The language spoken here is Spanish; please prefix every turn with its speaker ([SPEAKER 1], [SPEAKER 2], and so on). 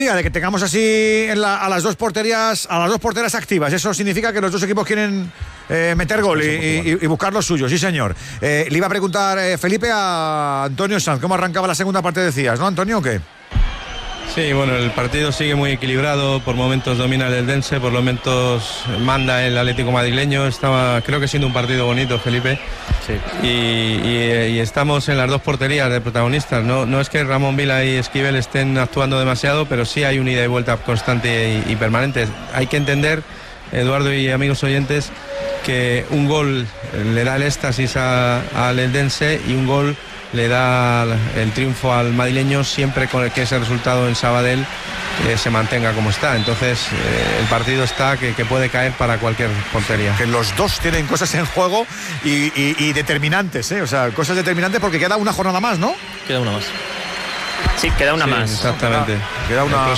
[SPEAKER 1] De que tengamos así a las dos porterías activas. Eso significa que los dos equipos quieren meter gol y buscar los suyos. Sí, señor. Le iba a preguntar Felipe a Antonio Sanz cómo arrancaba la segunda parte, decías, ¿no, Antonio, o qué?
[SPEAKER 2] Sí, bueno, el partido sigue muy equilibrado, por momentos domina el Eldense, por momentos manda el Atlético madrileño. Estaba, creo que siendo un partido bonito, Felipe.
[SPEAKER 3] Sí.
[SPEAKER 2] Y estamos en las dos porterías de protagonistas. No es que Ramón Vila y Esquivel estén actuando demasiado, pero sí hay un ida y vuelta constante y permanente. Hay que entender, Eduardo y amigos oyentes, que un gol le da el éxtasis al Eldense y un gol le da el triunfo al madrileño siempre con el que ese resultado en Sabadell se mantenga como está. Entonces el partido está que puede caer para cualquier portería.
[SPEAKER 1] Que los dos tienen cosas en juego y determinantes, o sea, cosas determinantes porque queda una jornada más, ¿no?
[SPEAKER 3] Queda una más. Sí, queda una más.
[SPEAKER 2] Exactamente.
[SPEAKER 1] Queda una